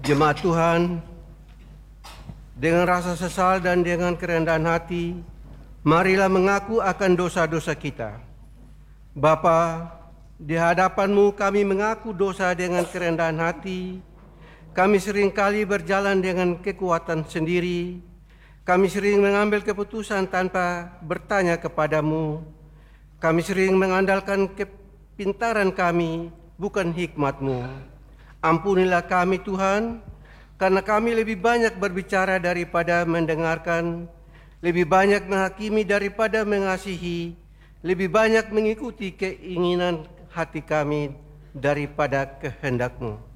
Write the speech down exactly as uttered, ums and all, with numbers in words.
Jemaat Tuhan, dengan rasa sesal dan dengan kerendahan hati, marilah mengaku akan dosa-dosa kita. Bapa, di hadapan-Mu kami mengaku dosa dengan kerendahan hati. Kami seringkali berjalan dengan kekuatan sendiri. Kami sering mengambil keputusan tanpa bertanya kepadamu. Kami sering mengandalkan kepintaran kami, bukan hikmat-Mu. Ampunilah kami Tuhan, karena kami lebih banyak berbicara daripada mendengarkan, lebih banyak menghakimi daripada mengasihi, lebih banyak mengikuti keinginan hati kami daripada kehendak-Mu.